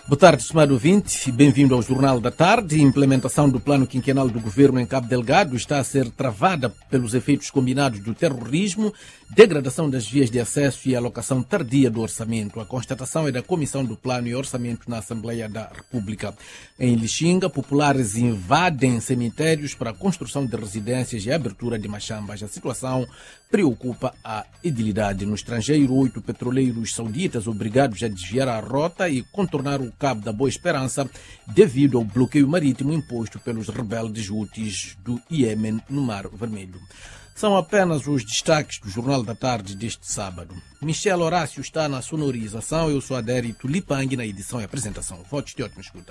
Boa tarde, estimado ouvinte. Bem-vindo ao Jornal da Tarde. A implementação do plano quinquenal do governo em Cabo Delgado está a ser travada pelos efeitos combinados do terrorismo, degradação das vias de acesso e alocação tardia do orçamento. A constatação é da Comissão do Plano e Orçamento na Assembleia da República. Em Lixinga, populares invadem cemitérios para a construção de residências e a abertura de machambas. A situação preocupa a edilidade. No estrangeiro, 8 petroleiros sauditas obrigados a desviar a rota e contornar o Cabo da Boa Esperança devido ao bloqueio marítimo imposto pelos rebeldes Houthis do Iêmen no Mar Vermelho. São apenas os destaques do Jornal da Tarde deste sábado. Michel Horácio está na sonorização, eu sou Adérito Lipang na edição e apresentação. Votos de ótima escuta.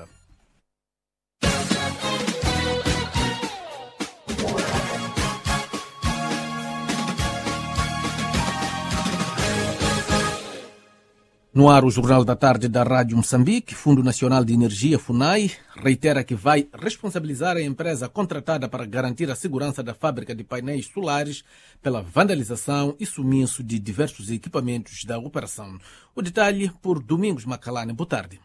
No ar, o Jornal da Tarde da Rádio Moçambique. Fundo Nacional de Energia, FUNAI, reitera que vai responsabilizar a empresa contratada para garantir a segurança da fábrica de painéis solares pela vandalização e sumiço de diversos equipamentos da operação. O detalhe por Domingos Macalane. Boa tarde.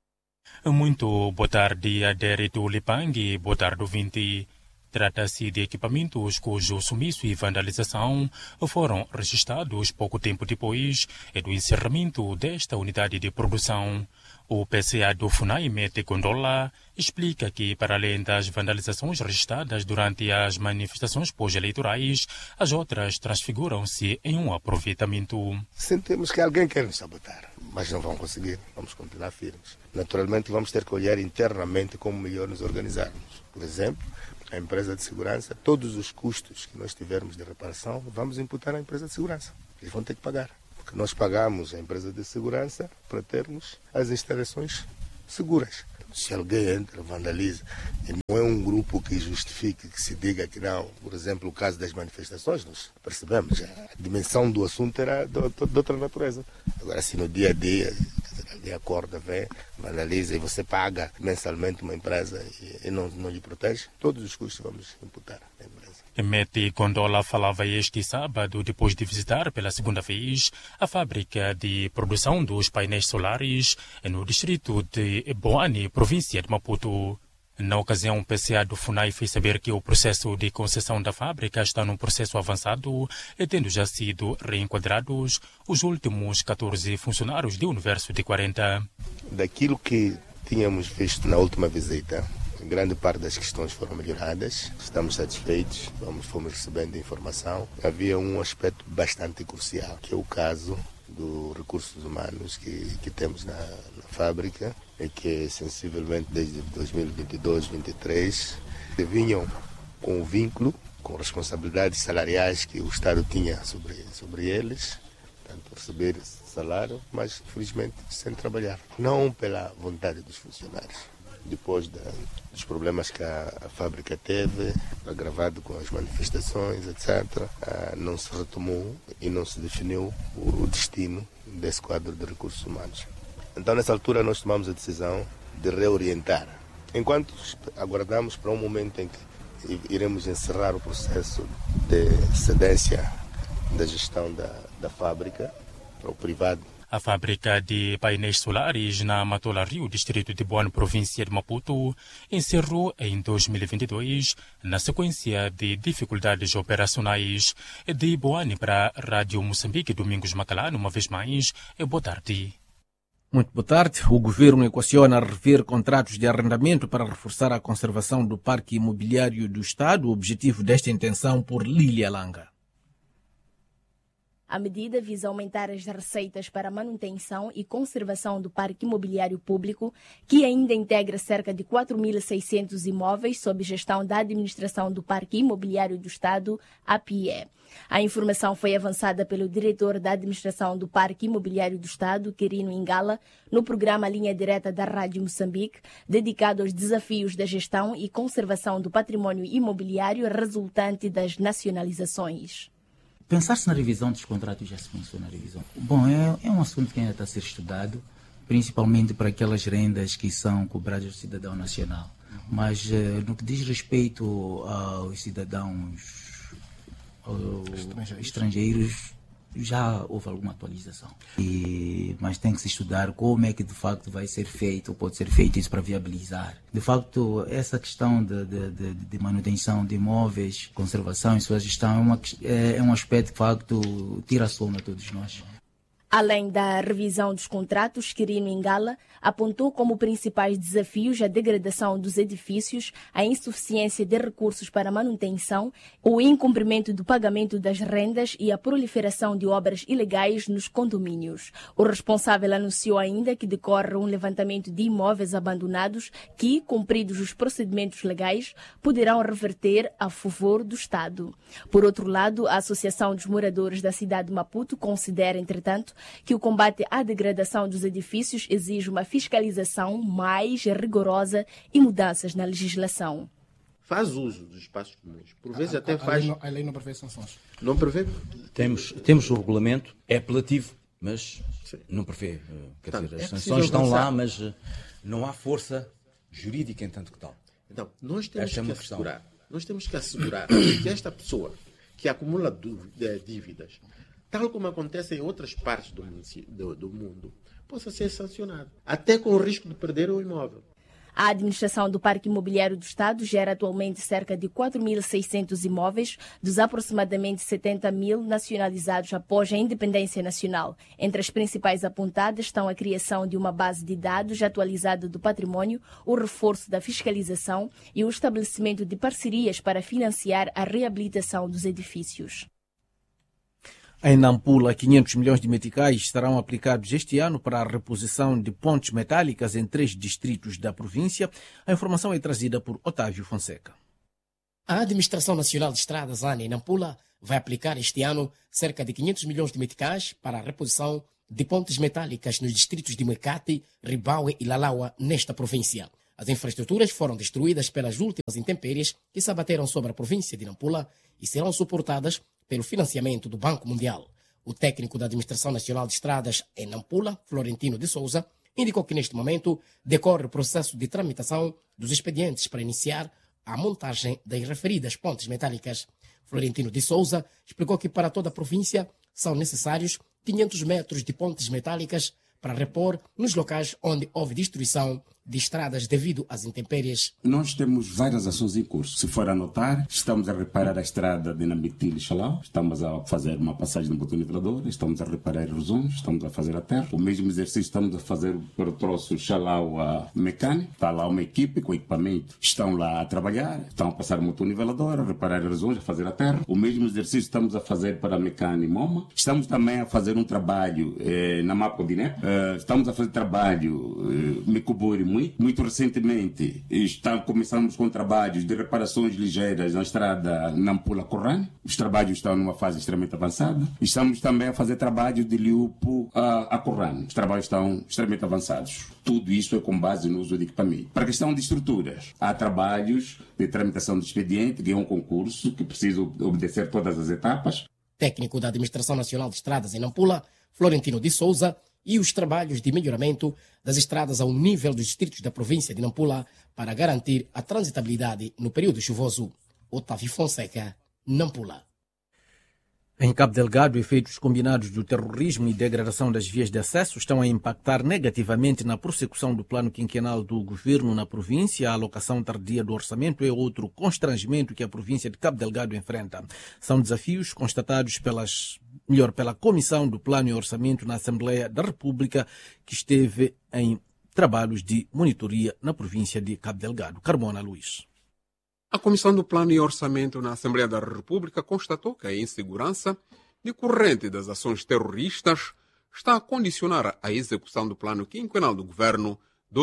Muito boa tarde, Adérito Lipang. Boa tarde, ouvinte. Trata-se de equipamentos cujo sumiço e vandalização foram registrados pouco tempo depois do encerramento desta unidade de produção. O PCA do FUNAI, Mete Gondola, explica que, para além das vandalizações registradas durante as manifestações pós-eleitorais, as outras transfiguram-se em um aproveitamento. Sentimos que alguém quer nos sabotar, mas não vão conseguir. Vamos continuar firmes. Naturalmente, vamos ter que olhar internamente como melhor nos organizarmos. Por exemplo, a empresa de segurança, todos os custos que nós tivermos de reparação, vamos imputar à empresa de segurança. Eles vão ter que pagar, porque nós pagamos a empresa de segurança para termos as instalações seguras. Se alguém entra, vandaliza, e não é um grupo que justifique, que se diga que não. Por exemplo, o caso das manifestações, nós percebemos, a dimensão do assunto era de outra natureza. Agora, se no dia a dia, alguém acorda, vem, vandaliza e você paga mensalmente uma empresa e não lhe protege, todos os custos vamos imputar à empresa. Mete Gondola falava este sábado, depois de visitar pela segunda vez a fábrica de produção dos painéis solares no distrito de Boane, província de Maputo. Na ocasião, o PCA do FUNAI fez saber que o processo de concessão da fábrica está num processo avançado, tendo já sido reenquadrados os últimos 14 funcionários de um universo de 40. Daquilo que tínhamos visto na última visita, grande parte das questões foram melhoradas, estamos satisfeitos, fomos recebendo informação. Havia um aspecto bastante crucial, que é o caso dos recursos humanos que temos na fábrica, e que sensivelmente desde 2022-2023 vinham com o vínculo, com responsabilidades salariais que o Estado tinha sobre eles, portanto, receber salário, mas infelizmente sem trabalhar, não pela vontade dos funcionários. Depois dos problemas que a fábrica teve, agravado com as manifestações, etc., não se retomou e não se definiu o destino desse quadro de recursos humanos. Então, nessa altura, nós tomamos a decisão de reorientar. Enquanto aguardamos para um momento em que iremos encerrar o processo de cedência da gestão da fábrica para o privado. A fábrica de painéis solares na Matola Rio, distrito de Boane, província de Maputo, encerrou em 2022, na sequência de dificuldades operacionais. De Boane para a Rádio Moçambique, Domingos Macalane, uma vez mais, boa tarde. Muito boa tarde. O governo equaciona rever contratos de arrendamento para reforçar a conservação do parque imobiliário do Estado. O objetivo desta intenção por Lília Langa. A medida visa aumentar as receitas para a manutenção e conservação do parque imobiliário público, que ainda integra cerca de 4.600 imóveis sob gestão da Administração do Parque Imobiliário do Estado, APIE. A informação foi avançada pelo diretor da Administração do Parque Imobiliário do Estado, Quirino Ingala, no programa Linha Direta da Rádio Moçambique, dedicado aos desafios da gestão e conservação do património imobiliário resultante das nacionalizações. Pensar-se na revisão dos contratos, já se pensou na revisão? Bom, é um assunto que ainda está a ser estudado, principalmente para aquelas rendas que são cobradas do cidadão nacional. Mas no que diz respeito aos cidadãos estrangeiros, já houve alguma atualização. Mas tem que se estudar como é que de facto vai ser feito, ou pode ser feito isso para viabilizar. De facto, essa questão de manutenção de imóveis, conservação e sua gestão é um aspecto que de facto tira sono a todos nós. Além da revisão dos contratos, Quirino Ingala apontou como principais desafios a degradação dos edifícios, a insuficiência de recursos para manutenção, o incumprimento do pagamento das rendas e a proliferação de obras ilegais nos condomínios. O responsável anunciou ainda que decorre um levantamento de imóveis abandonados que, cumpridos os procedimentos legais, poderão reverter a favor do Estado. Por outro lado, a Associação dos Moradores da cidade de Maputo considera, entretanto, que o combate à degradação dos edifícios exige uma fiscalização mais rigorosa e mudanças na legislação. Faz uso dos espaços comuns. Por vezes até faz... A lei não prevê sanções. Não prevê? Temos o regulamento, é apelativo, mas sim, não prevê. Quer dizer, as sanções estão lá, mas não há força jurídica em tanto que tal. Então, nós temos que assegurar que esta pessoa que acumula dívidas, tal como acontece em outras partes do mundo, possa ser sancionado, até com o risco de perder o imóvel. A administração do Parque Imobiliário do Estado gera atualmente cerca de 4.600 imóveis, dos aproximadamente 70.000 nacionalizados após a independência nacional. Entre as principais apontadas estão a criação de uma base de dados atualizada do património, o reforço da fiscalização e o estabelecimento de parcerias para financiar a reabilitação dos edifícios. Em Nampula, 500 milhões de meticais serão aplicados este ano para a reposição de pontes metálicas em 3 distritos da província. A informação é trazida por Otávio Fonseca. A Administração Nacional de Estradas, ANA, em Nampula, vai aplicar este ano cerca de 500 milhões de meticais para a reposição de pontes metálicas nos distritos de Mecate, Ribaue e Lalaua, nesta província. As infraestruturas foram destruídas pelas últimas intempéries que se abateram sobre a província de Nampula e serão suportadas pelo financiamento do Banco Mundial. O técnico da Administração Nacional de Estradas em Nampula, Florentino de Souza, indicou que neste momento decorre o processo de tramitação dos expedientes para iniciar a montagem das referidas pontes metálicas. Florentino de Souza explicou que para toda a província são necessários 500 metros de pontes metálicas para repor nos locais onde houve destruição de estradas devido às intempéries. Nós temos várias ações em curso. Se for anotar, estamos a reparar a estrada de Nambitil e Xalau, estamos a fazer uma passagem de botoniveladora, estamos a reparar erosões, estamos a fazer a terra. O mesmo exercício estamos a fazer para o troço Xalau a Mecânico. Está lá uma equipe com equipamento. Estão lá a trabalhar, estão a passar a botoniveladora, a reparar erosões, a fazer a terra. O mesmo exercício estamos a fazer para a Mecânico e Moma. Estamos também a fazer um trabalho na Mapa de Inepe. Estamos a fazer trabalho Micubori. Muito recentemente começamos com trabalhos de reparações ligeiras na estrada Nampula-Corrane. Os trabalhos estão numa fase extremamente avançada. Estamos também a fazer trabalhos de Liupo a Corrane. Os trabalhos estão extremamente avançados. Tudo isso é com base no uso de equipamento. Para a questão de estruturas, há trabalhos de tramitação de expediente, que é um concurso que precisa obedecer todas as etapas. Técnico da Administração Nacional de Estradas em Nampula, Florentino de Souza, e os trabalhos de melhoramento das estradas ao nível dos distritos da província de Nampula para garantir a transitabilidade no período chuvoso. Otávio Fonseca, Nampula. Em Cabo Delgado, efeitos combinados do terrorismo e degradação das vias de acesso estão a impactar negativamente na prossecução do plano quinquenal do governo na província. A alocação tardia do orçamento é outro constrangimento que a província de Cabo Delgado enfrenta. São desafios constatados pela Comissão do Plano e Orçamento na Assembleia da República, que esteve em trabalhos de monitoria na província de Cabo Delgado. Carmona Luís. A Comissão do Plano e Orçamento na Assembleia da República constatou que a insegurança decorrente das ações terroristas está a condicionar a execução do plano quinquenal do governo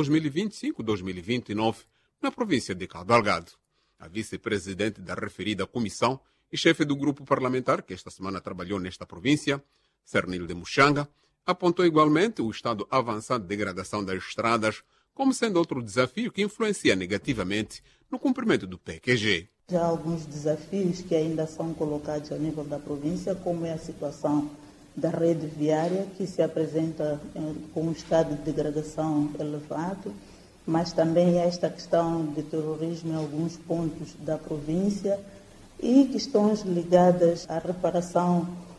2025-2029 na província de Cabo Delgado. A vice-presidente da referida comissão e chefe do grupo parlamentar que esta semana trabalhou nesta província, Cernil de Muxanga, apontou igualmente o estado avançado de degradação das estradas como sendo outro desafio que influencia negativamente no cumprimento do PQG. Já há alguns desafios que ainda são colocados a nível da província, como é a situação da rede viária, que se apresenta com um estado de degradação elevado, mas também esta questão de terrorismo em alguns pontos da província e questões ligadas à reparação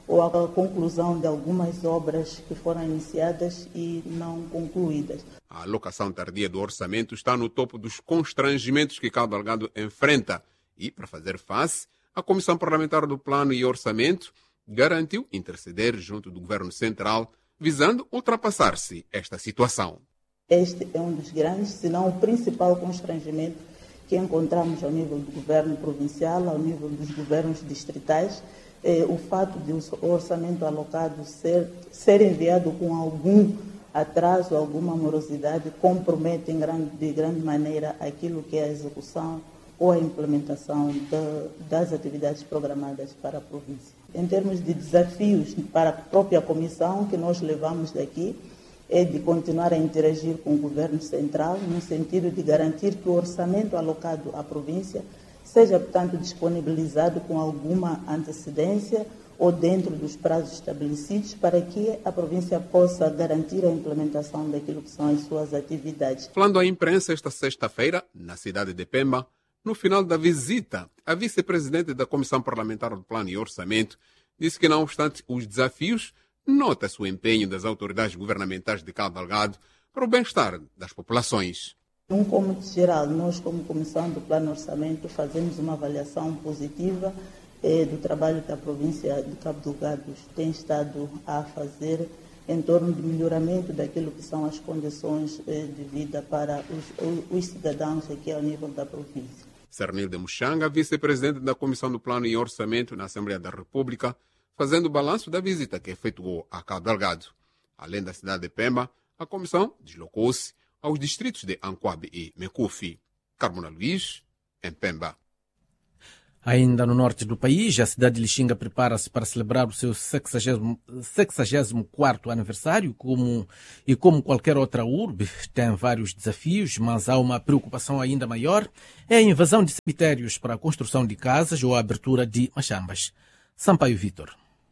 ou a conclusão de algumas obras que foram iniciadas e não concluídas. A alocação tardia do orçamento está no topo dos constrangimentos que Cabo Delgado enfrenta e, para fazer face, a Comissão Parlamentar do Plano e Orçamento garantiu interceder junto do Governo Central, visando ultrapassar-se esta situação. Este é um dos grandes, se não o principal constrangimento que encontramos ao nível do governo provincial, ao nível dos governos distritais, o fato de o orçamento alocado ser enviado com algum atraso, alguma morosidade, compromete de grande maneira aquilo que é a execução ou a implementação das atividades programadas para a província. Em termos de desafios para a própria comissão que nós levamos daqui, é de continuar a interagir com o governo central, no sentido de garantir que o orçamento alocado à província seja, portanto, disponibilizado com alguma antecedência ou dentro dos prazos estabelecidos para que a província possa garantir a implementação daquilo que são as suas atividades. Falando à imprensa esta sexta-feira, na cidade de Pemba, no final da visita, a vice-presidente da Comissão Parlamentar do Plano e Orçamento disse que, não obstante os desafios, nota-se o empenho das autoridades governamentais de Cabo Delgado para o bem-estar das populações. Num cômodo geral, nós, como Comissão do Plano e Orçamento, fazemos uma avaliação positiva do trabalho que a província de Cabo Delgado tem estado a fazer em torno do melhoramento daquilo que são as condições de vida para os cidadãos aqui ao nível da província. Cernil de Mushanga, vice-presidente da Comissão do Plano e Orçamento na Assembleia da República, fazendo o balanço da visita que efetuou a Cabo Delgado. Além da cidade de Pemba, a comissão deslocou-se aos distritos de Anquabe e Mecufi. Carmona Luís, em Pemba. Ainda no norte do país, a cidade de Lixinga prepara-se para celebrar o seu 64º aniversário, como qualquer outra urbe, tem vários desafios, mas há uma preocupação ainda maior, é a invasão de cemitérios para a construção de casas ou a abertura de machambas. Sampaio Vítor.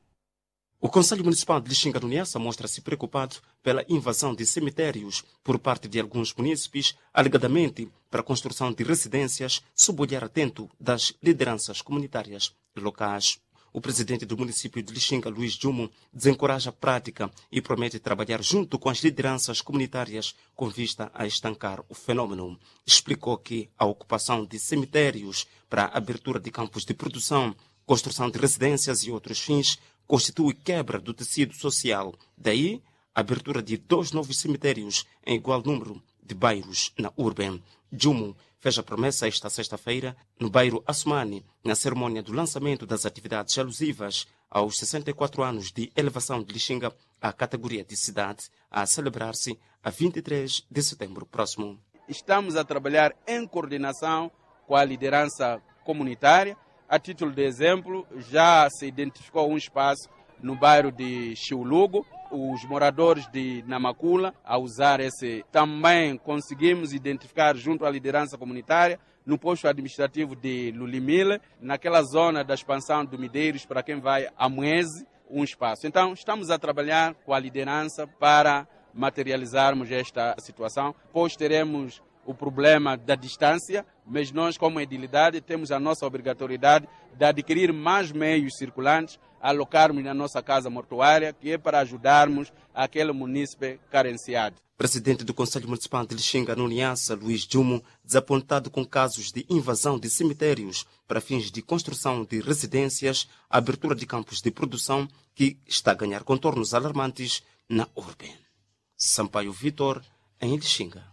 O Conselho Municipal de Lixinga do Niassa mostra-se preocupado pela invasão de cemitérios por parte de alguns munícipes, alegadamente para a construção de residências, sob o olhar atento das lideranças comunitárias locais. O presidente do município de Lixinga, Luís Jumo, desencoraja a prática e promete trabalhar junto com as lideranças comunitárias com vista a estancar o fenômeno. Explicou que a ocupação de cemitérios para a abertura de campos de produção, construção de residências e outros fins constitui quebra do tecido social. Daí, a abertura de 2 novos cemitérios em igual número de bairros na urbe. Jumo fez a promessa esta sexta-feira no bairro Assumani, na cerimônia do lançamento das atividades alusivas aos 64 anos de elevação de Lixinga à categoria de cidade, a celebrar-se a 23 de setembro próximo. Estamos a trabalhar em coordenação com a liderança comunitária. A título de exemplo, já se identificou um espaço no bairro de Chiulugo. Os moradores de Namakula, a usar esse, também conseguimos identificar junto à liderança comunitária, no posto administrativo de Lulimile, naquela zona da expansão do Mideiros, para quem vai a Moese, um espaço. Então, estamos a trabalhar com a liderança para materializarmos esta situação. Depois teremos o problema da distância, mas nós, como edilidade, temos a nossa obrigatoriedade de adquirir mais meios circulantes, alocarmos na nossa casa mortuária, que é para ajudarmos aquele munícipe carenciado. Presidente do Conselho Municipal de Lixinga, no Niassa, Luís Jumo, desapontado com casos de invasão de cemitérios para fins de construção de residências, a abertura de campos de produção, que está a ganhar contornos alarmantes na urbe. Sampaio Vítor, em Lixinga.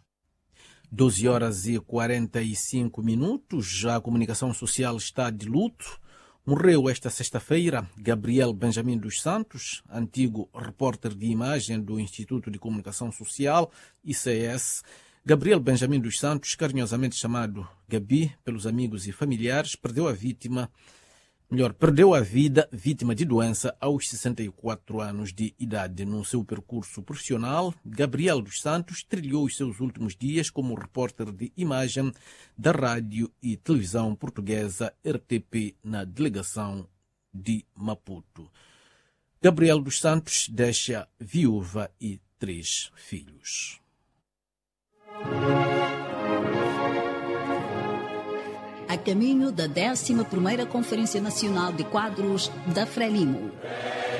12h45. Já a comunicação social está de luto. Morreu esta sexta-feira Gabriel Benjamin dos Santos, antigo repórter de imagem do Instituto de Comunicação Social, ICS. Gabriel Benjamin dos Santos, carinhosamente chamado Gabi pelos amigos e familiares, perdeu a vida vítima de doença aos 64 anos de idade. No seu percurso profissional, Gabriel dos Santos trilhou os seus últimos dias como repórter de imagem da rádio e televisão portuguesa RTP na delegação de Maputo. Gabriel dos Santos deixa viúva e 3 filhos. A caminho da 11ª Conferência Nacional de Quadros da Frelimo.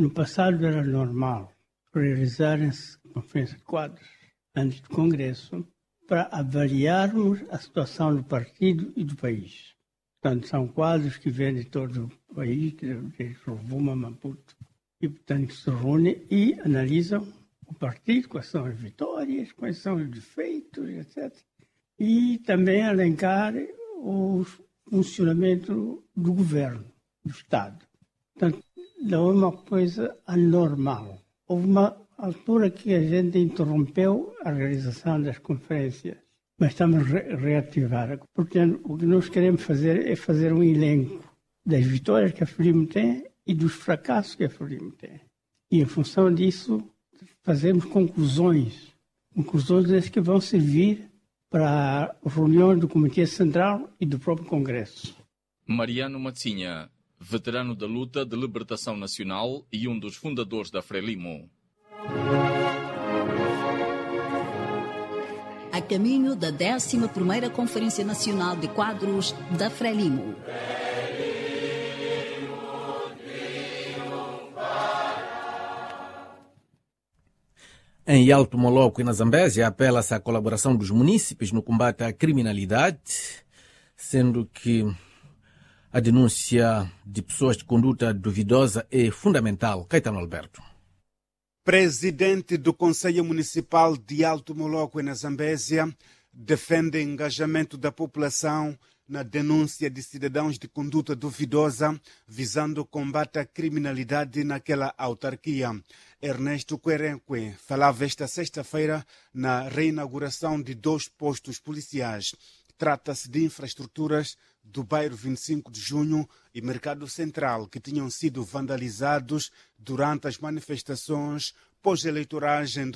no passado era normal realizarem-se conferências de quadros antes do Congresso para avaliarmos a situação do partido e do país. Portanto, são quadros que vêm de todo o país, de Rovuma, Maputo, e, portanto, se reúnem e analisam o partido, quais são as vitórias, quais são os defeitos, etc. E também elencar o funcionamento do governo, do Estado. Portanto, não é uma coisa anormal. Houve uma altura que a gente interrompeu a realização das conferências, mas estamos a reativar. Portanto, o que nós queremos fazer é fazer um elenco das vitórias que a Frelimo tem e dos fracassos que a Frelimo tem. E, em função disso, fazemos conclusões que vão servir para a reunião do Comitê Central e do próprio Congresso. Mariano Matsinha, veterano da luta de libertação nacional e um dos fundadores da Frelimo. A caminho da 11ª Conferência Nacional de Quadros da Frelimo. Em Alto Moloco e na Zambésia, apela-se à colaboração dos munícipes no combate à criminalidade, sendo que a denúncia de pessoas de conduta duvidosa é fundamental. Caetano Alberto. Presidente do Conselho Municipal de Alto Moloco e na Zambésia defende o engajamento da população na denúncia de cidadãos de conduta duvidosa, visando o combate à criminalidade naquela autarquia. Ernesto Querenque falava esta sexta-feira na reinauguração de 2 postos policiais. Trata-se de infraestruturas do bairro 25 de Junho e Mercado Central, que tinham sido vandalizados durante as manifestações pós-eleitorais em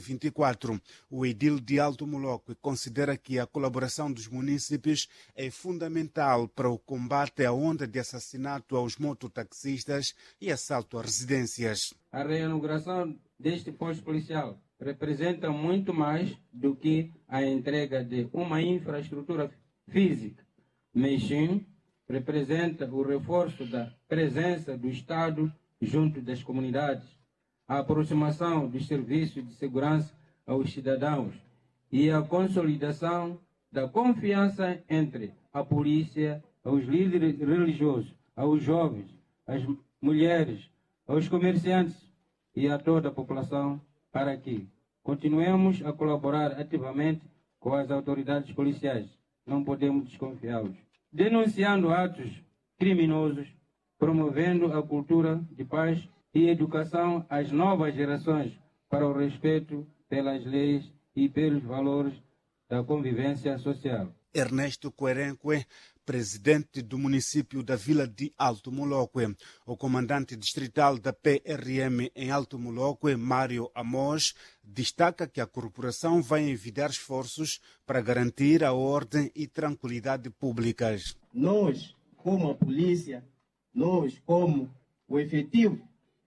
2024. O edil de Alto Moloco considera que a colaboração dos munícipes é fundamental para o combate à onda de assassinato aos mototaxistas e assalto a residências. A reinauguração deste posto policial representa muito mais do que a entrega de uma infraestrutura física, mas sim representa o reforço da presença do Estado junto das comunidades, a aproximação dos serviços de segurança aos cidadãos e a consolidação da confiança entre a polícia, os líderes religiosos, aos jovens, às mulheres, aos comerciantes e a toda a população, para que continuemos a colaborar ativamente com as autoridades policiais. Não podemos desconfiá-los. Denunciando atos criminosos, promovendo a cultura de paz e educação às novas gerações para o respeito pelas leis e pelos valores da convivência social. Ernesto Querenque, presidente do município da Vila de Alto Moloco. O comandante distrital da PRM em Alto Moloco, Mário Amos, destaca que a corporação vai envidar esforços para garantir a ordem e tranquilidade públicas. Nós, como a polícia, nós, como o efetivo,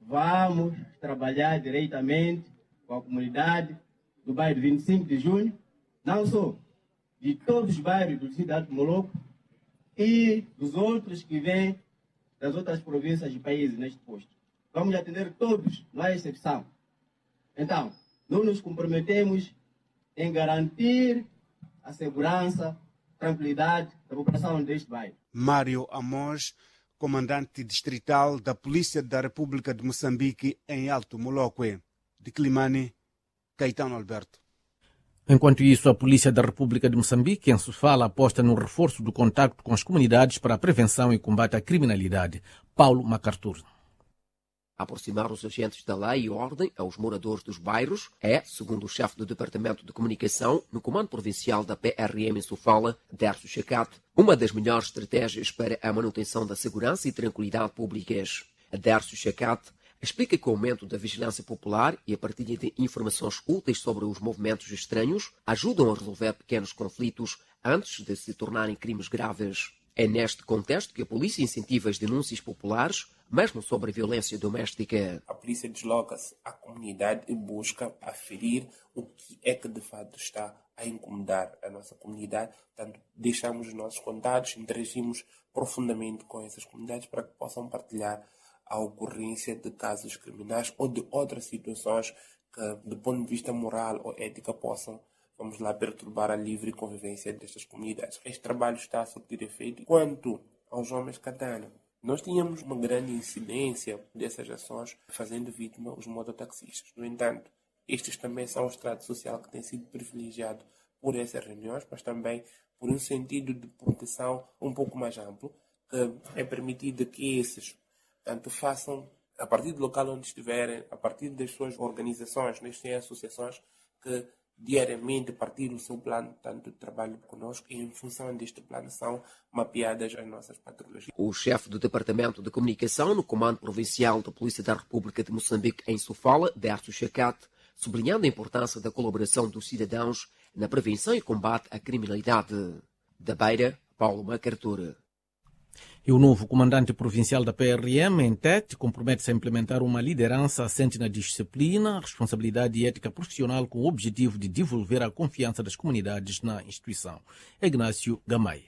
vamos trabalhar diretamente com a comunidade do bairro 25 de Junho, não só de todos os bairros do distrito de Alto Moloco e dos outros que vêm das outras províncias e países neste posto. Vamos atender todos, não há exceção. Então, nós nos comprometemos em garantir a segurança, tranquilidade da população deste bairro. Mário Amos, comandante distrital da Polícia da República de Moçambique em Alto Moloco. De Climane, Caetano Alberto. Enquanto isso, a Polícia da República de Moçambique, em Sofala, aposta no reforço do contacto com as comunidades para a prevenção e combate à criminalidade. Paulo MacArthur. Aproximar os agentes da lei e ordem aos moradores dos bairros é, segundo o chefe do Departamento de Comunicação no Comando Provincial da PRM em Sofala, Dércio Chacate, uma das melhores estratégias para a manutenção da segurança e tranquilidade públicas. Dércio Chacate explica que o aumento da vigilância popular e a partilha de informações úteis sobre os movimentos estranhos ajudam a resolver pequenos conflitos antes de se tornarem crimes graves. É neste contexto que a polícia incentiva as denúncias populares, mesmo sobre a violência doméstica. A polícia desloca-se à comunidade e busca aferir o que é que de fato está a incomodar a nossa comunidade. Portanto, deixamos os nossos contatos, interagimos profundamente com essas comunidades para que possam partilhar a ocorrência de casos criminais ou de outras situações que, do ponto de vista moral ou ética, possam, vamos lá, perturbar a livre convivência destas comunidades. Este trabalho está a surtir efeito. Quanto aos homens Katana, nós tínhamos uma grande incidência dessas ações fazendo vítima os mototaxistas. No entanto, estes também são o estrato social que tem sido privilegiado por essas reuniões, mas também por um sentido de proteção um pouco mais amplo, que é permitido que esses, tanto façam, a partir do local onde estiverem, a partir das suas organizações, nestas têm associações que diariamente partilham o seu plano, tanto de trabalho conosco, e em função deste plano são mapeadas as nossas patrulhas. O chefe do Departamento de Comunicação no Comando Provincial da Polícia da República de Moçambique, em Sofala, Dércio Chacate, sublinhando a importância da colaboração dos cidadãos na prevenção e combate à criminalidade. Da Beira, Paulo Macartur. E o novo comandante provincial da PRM, em Tete, compromete-se a implementar uma liderança assente na disciplina, responsabilidade e ética profissional com o objetivo de devolver a confiança das comunidades na instituição. Ignácio Gamay.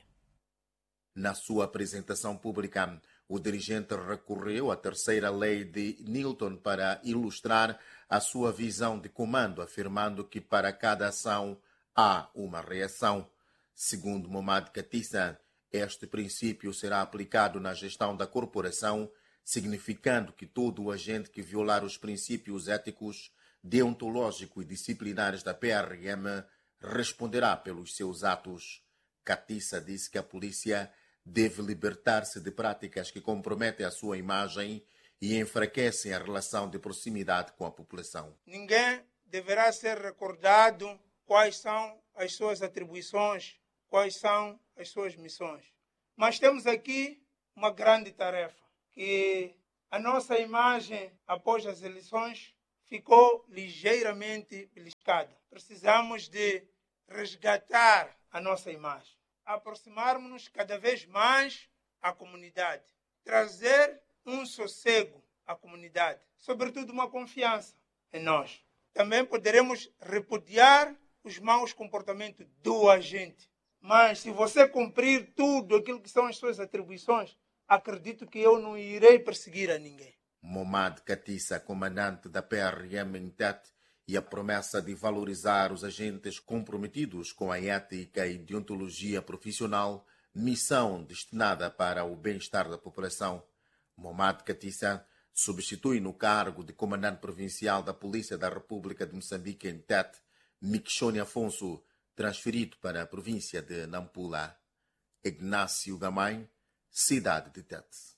Na sua apresentação pública, o dirigente recorreu à terceira lei de Newton para ilustrar a sua visão de comando, afirmando que para cada ação há uma reação. Segundo Momad Katissa, este princípio será aplicado na gestão da corporação, significando que todo agente que violar os princípios éticos, deontológicos e disciplinares da PRM responderá pelos seus atos. Katissa disse que a polícia deve libertar-se de práticas que comprometem a sua imagem e enfraquecem a relação de proximidade com a população. Ninguém deverá ser recordado quais são as suas atribuições, quais são as suas missões. Mas temos aqui uma grande tarefa, que a nossa imagem após as eleições ficou ligeiramente beliscada. Precisamos de resgatar a nossa imagem, aproximarmos-nos cada vez mais à comunidade, trazer um sossego à comunidade, sobretudo uma confiança em nós. Também poderemos repudiar os maus comportamentos do agente. Mas se você cumprir tudo aquilo que são as suas atribuições, acredito que eu não irei perseguir a ninguém. Momad Katissa, comandante da PRM em Tete, e a promessa de valorizar os agentes comprometidos com a ética e deontologia profissional, missão destinada para o bem-estar da população. Momad Katissa substitui no cargo de comandante provincial da Polícia da República de Moçambique em Tete, Miquixone Afonso, transferido para a província de Nampula. Ignácio Gamay, cidade de Tete.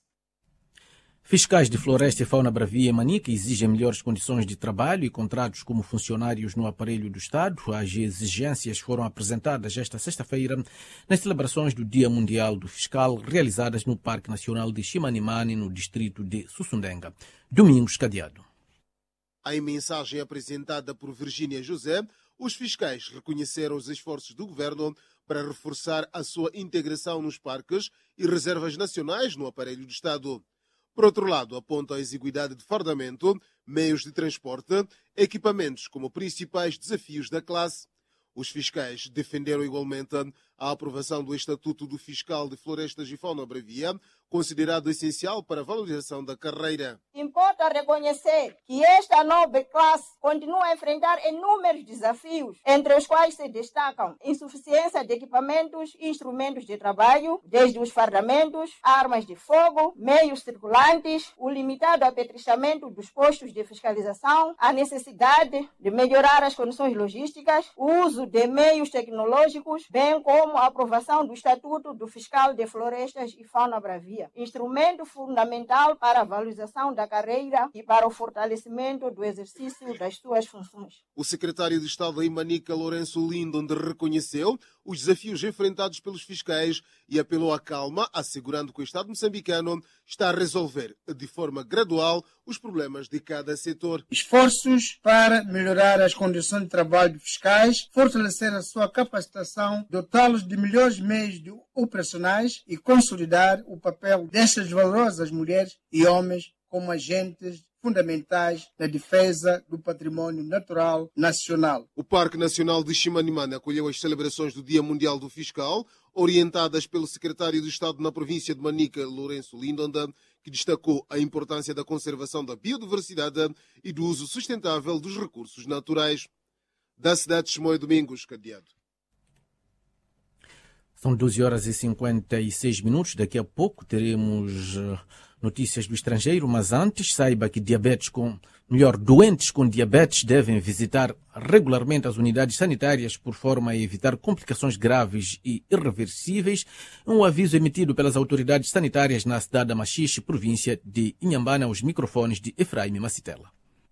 Fiscais de Floresta e Fauna Bravia e Manica exigem melhores condições de trabalho e contratos como funcionários no aparelho do Estado. As exigências foram apresentadas esta sexta-feira nas celebrações do Dia Mundial do Fiscal, realizadas no Parque Nacional de Chimanimani, no distrito de Sussundenga. Domingos Cadeado. Em mensagem apresentada por Virgínia José, os fiscais reconheceram os esforços do governo para reforçar a sua integração nos parques e reservas nacionais no aparelho do Estado. Por outro lado, aponta a exiguidade de fardamento, meios de transporte, equipamentos como principais desafios da classe. Os fiscais defenderam igualmente a aprovação do Estatuto do Fiscal de Florestas e Fauna Bravia, considerado essencial para a valorização da carreira. Importa reconhecer que esta nobre classe continua a enfrentar inúmeros desafios, entre os quais se destacam insuficiência de equipamentos e instrumentos de trabalho, desde os fardamentos, armas de fogo, meios circulantes, o limitado apetrechamento dos postos de fiscalização, a necessidade de melhorar as condições logísticas, o uso de meios tecnológicos, bem como a aprovação do Estatuto do Fiscal de Florestas e Fauna Bravia, instrumento fundamental para a valorização da carreira e para o fortalecimento do exercício das suas funções. O secretário de Estado em Manica, Lourenço Lindon, reconheceu os desafios enfrentados pelos fiscais e apelou à calma, assegurando que o Estado moçambicano está a resolver de forma gradual os problemas de cada setor. Esforços para melhorar as condições de trabalho dos fiscais, fortalecer a sua capacitação, dotá-los de melhores meios operacionais e consolidar o papel destas valorosas mulheres e homens como agentes fundamentais na defesa do património natural nacional. O Parque Nacional de Chimanimani acolheu as celebrações do Dia Mundial do Fiscal, orientadas pelo secretário de Estado na província de Manica, Lourenço Lindon, que destacou a importância da conservação da biodiversidade e do uso sustentável dos recursos naturais. Da cidade de Chimoio, Domingos Cadeado. São 12h56. Daqui a pouco teremos notícias do estrangeiro, mas antes saiba que doentes com diabetes devem visitar regularmente as unidades sanitárias por forma a evitar complicações graves e irreversíveis. Um aviso emitido pelas autoridades sanitárias na cidade de Machixe, província de Inhambane, aos microfones de Efraim Macitela.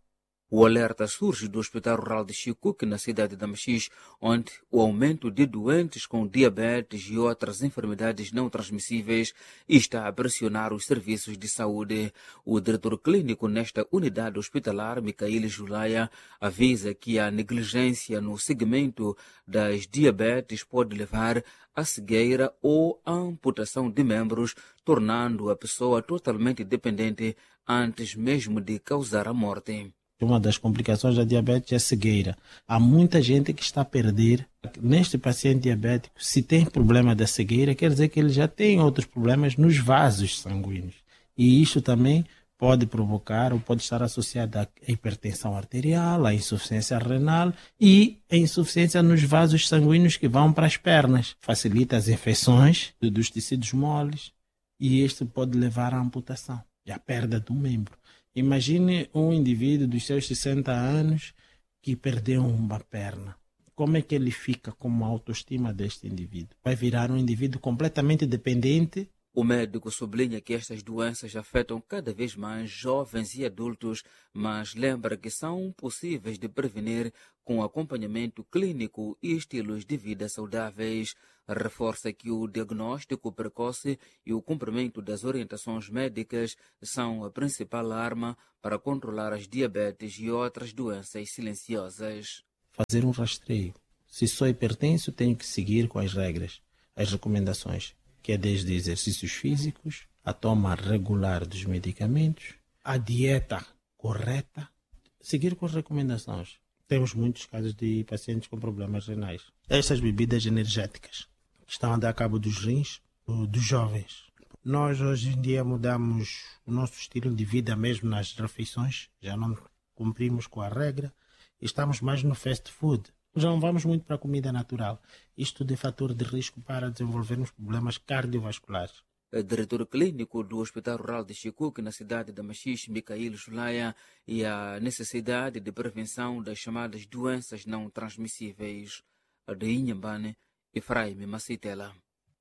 O alerta surge do Hospital Rural de Chicuque, na cidade de Machixe, onde o aumento de doentes com diabetes e outras enfermidades não transmissíveis está a pressionar os serviços de saúde. O diretor clínico nesta unidade hospitalar, Micaíl Julaia, avisa que a negligência no segmento das diabetes pode levar à cegueira ou à amputação de membros, tornando a pessoa totalmente dependente antes mesmo de causar a morte. Uma das complicações da diabetes é a cegueira. Há muita gente que está a perder. Neste paciente diabético, se tem problema da cegueira, quer dizer que ele já tem outros problemas nos vasos sanguíneos. E isso também pode provocar ou pode estar associado à hipertensão arterial, à insuficiência renal e à insuficiência nos vasos sanguíneos que vão para as pernas. Facilita as infecções dos tecidos moles e isto pode levar à amputação e à perda do membro. Imagine um indivíduo dos seus 60 anos que perdeu uma perna. Como é que ele fica com a autoestima deste indivíduo? Vai virar um indivíduo completamente dependente. O médico sublinha que estas doenças afetam cada vez mais jovens e adultos, mas lembra que são possíveis de prevenir com acompanhamento clínico e estilos de vida saudáveis. Reforça que o diagnóstico precoce e o cumprimento das orientações médicas são a principal arma para controlar as diabetes e outras doenças silenciosas. Fazer um rastreio. Se sou hipertenso, tenho que seguir com as regras, as recomendações, que é desde exercícios físicos, a toma regular dos medicamentos, a dieta correta, seguir com as recomendações. Temos muitos casos de pacientes com problemas renais. Estas bebidas energéticas que estão a dar cabo dos rins dos jovens. Nós hoje em dia mudamos o nosso estilo de vida mesmo nas refeições, já não cumprimos com a regra, estamos mais no fast food. Já não vamos muito para a comida natural. Isto é fator de risco para desenvolvermos problemas cardiovasculares. O diretor clínico do Hospital Rural de Chicuque, na cidade de Machixe, Micaíl Julaia, e a necessidade de prevenção das chamadas doenças não transmissíveis. De Inhambane, Efraim Macitela.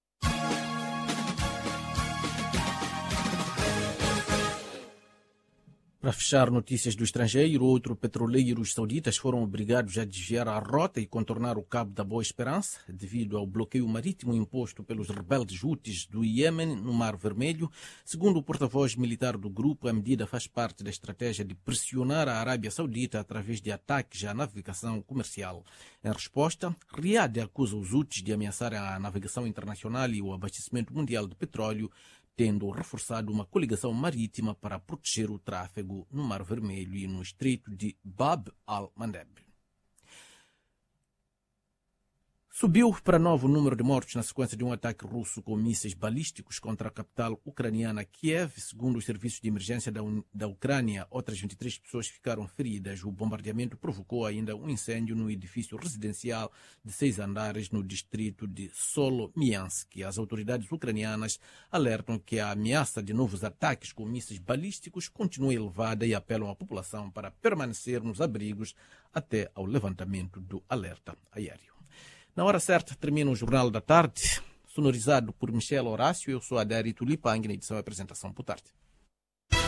Para fechar notícias do estrangeiro, outros petroleiros sauditas foram obrigados a desviar a rota e contornar o Cabo da Boa Esperança devido ao bloqueio marítimo imposto pelos rebeldes Houthis do Iêmen no Mar Vermelho. Segundo o porta-voz militar do grupo, a medida faz parte da estratégia de pressionar a Arábia Saudita através de ataques à navegação comercial. Em resposta, Riad acusa os Houthis de ameaçarem a navegação internacional e o abastecimento mundial de petróleo, tendo reforçado uma coligação marítima para proteger o tráfego no Mar Vermelho e no estreito de Bab al-Mandeb. Subiu para novo número de mortos na sequência de um ataque russo com mísseis balísticos contra a capital ucraniana Kiev. Segundo os serviços de emergência da Ucrânia, outras 23 pessoas ficaram feridas. O bombardeamento provocou ainda um incêndio no edifício residencial de 6 andares no distrito de Solomiansk. As autoridades ucranianas alertam que a ameaça de novos ataques com mísseis balísticos continua elevada e apelam à população para permanecer nos abrigos até ao levantamento do alerta aéreo. Na hora certa termina o Jornal da Tarde, sonorizado por Michel Horácio. Eu sou Adari Tulipang, na edição e apresentação. Boa tarde.